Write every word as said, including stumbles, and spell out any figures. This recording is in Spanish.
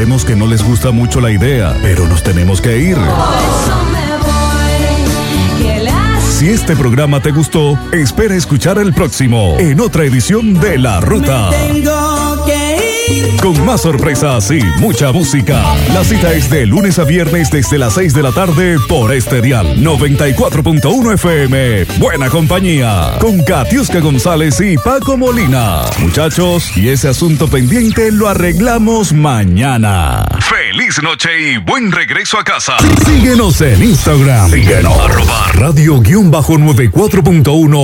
Sabemos que no les gusta mucho la idea, pero nos tenemos que ir. Si este programa te gustó, espera escuchar el próximo en otra edición de La Ruta. Con más sorpresas y mucha música. La cita es de lunes a viernes desde las seis de la tarde por este dial noventa y cuatro punto uno F M. Buena compañía. Con Katiuska González y Paco Molina. Muchachos, y ese asunto pendiente lo arreglamos mañana. Feliz noche y buen regreso a casa. Síguenos en Instagram. Síguenos. Arroba radio guión bajo noventa y cuatro punto uno